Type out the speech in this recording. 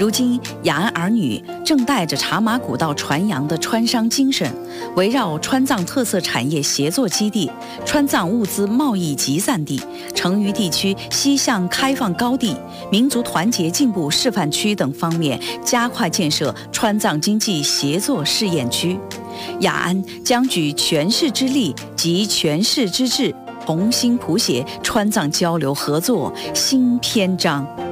如今，雅安儿女正带着茶马古道传扬的川商精神，围绕川藏特色产业协作基地、川藏物资贸易集散地、成渝地区西向开放高地、民族团结进步示范区等方面，加快建设川藏经济协作试验区。雅安将举全市之力及全市之志，重新谱写川藏交流合作新篇章。